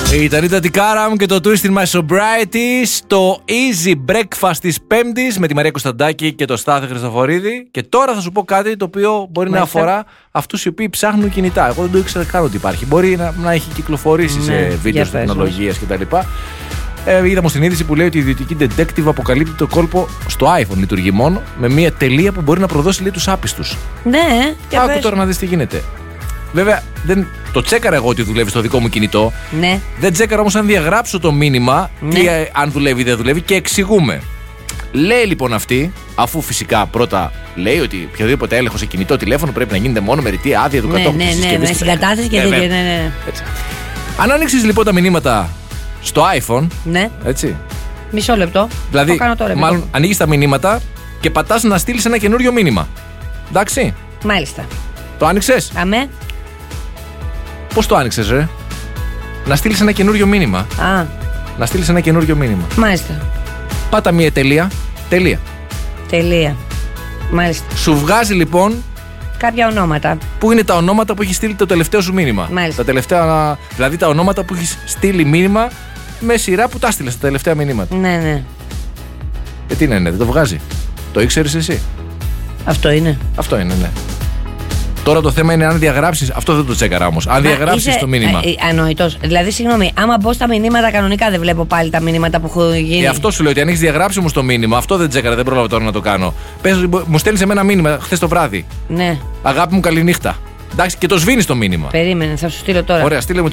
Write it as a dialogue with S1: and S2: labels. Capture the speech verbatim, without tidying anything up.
S1: Ήταν η Τάτι Κάραμ και το Twist in My Sobriety στο Easy Breakfast της Πέμπτης με τη Μαρία Κωνσταντάκη και το Στάθη Χριστοφορίδη. Και τώρα θα σου πω κάτι το οποίο μπορεί Μάλιστα. να αφορά αυτούς οι οποίοι ψάχνουν κινητά. Εγώ δεν το ήξερα καν ότι υπάρχει. Μπορεί να, να έχει κυκλοφορήσει ναι, σε βίντεο τεχνολογίας κτλ. Ε, είδαμε στην είδηση που λέει ότι η ιδιωτική detective αποκαλύπτει το κόλπο στο iPhone. Λειτουργεί μόνο με μια τελεία που μπορεί να προδώσει λέει τους άπιστους.
S2: Ναι, και
S1: άκου τώρα να δεις τι γίνεται. Βέβαια, δεν το τσέκαρα εγώ ότι δουλεύει στο δικό μου κινητό.
S2: Ναι.
S1: Δεν τσέκαρα όμως αν διαγράψω το μήνυμα, ναι. τι, αν δουλεύει ή δεν δουλεύει και εξηγούμε. Λέει λοιπόν αυτή, αφού φυσικά πρώτα λέει ότι οποιοδήποτε έλεγχο σε κινητό τηλέφωνο πρέπει να γίνεται μόνο με ρητή άδεια του
S2: ναι,
S1: κατόχου
S2: ναι,
S1: της συσκευής.
S2: Ναι, ναι, συγκατάθεση και τέτοια. Ναι, ναι.
S1: Αν ανοίξεις λοιπόν τα μηνύματα στο iPhone.
S2: Ναι.
S1: Έτσι.
S2: Μισό λεπτό.
S1: Δηλαδή,
S2: το κάνω τώρα,
S1: μάλλον ανοίγεις τα μηνύματα και πατάς να στείλεις ένα καινούριο μήνυμα. Εντάξει.
S2: Μάλιστα.
S1: Το άνοιξες?
S2: Αμέ.
S1: Πώς το άνοιξες, ρε? Να στείλεις ένα καινούριο μήνυμα.
S2: Α.
S1: Να στείλεις ένα καινούριο μήνυμα.
S2: Μάλιστα.
S1: Πάτα μία τελεία. Τελεία.
S2: Τελεία. Μάλιστα.
S1: Σου βγάζει λοιπόν
S2: κάποια ονόματα.
S1: Πού είναι τα ονόματα που έχει στείλει το τελευταίο σου μήνυμα.
S2: Μάλιστα.
S1: Τα τελευταία, δηλαδή τα ονόματα που έχει στείλει μήνυμα με σειρά που τα στείλες τα τελευταία μηνύματα.
S2: Ναι, ναι.
S1: Ε, τι είναι, ναι, δεν το βγάζει. Το ήξερες εσύ?
S2: Αυτό είναι.
S1: Αυτό είναι, ναι. Τώρα το θέμα είναι αν διαγράψεις. Αυτό δεν το τσέκαρα όμως. Αν διαγράψεις είσαι, το μήνυμα.
S2: Ε, ανοητός. Δηλαδή, συγγνώμη, άμα μπω στα μηνύματα κανονικά δεν βλέπω πάλι τα μηνύματα που έχω γίνει.
S1: Και αυτό σου λέω ότι αν έχεις διαγράψει όμως το μήνυμα, αυτό δεν τσέκαρα, δεν πρόλαβα τώρα να το κάνω. Πες, μου στέλνεις εμένα μήνυμα χθες το βράδυ.
S2: Ναι.
S1: Αγάπη μου, καληνύχτα. Εντάξει, και το σβήνεις το μήνυμα.
S2: Περίμενε, θα σου στείλω τώρα.
S1: Ωραία, στείλε μου.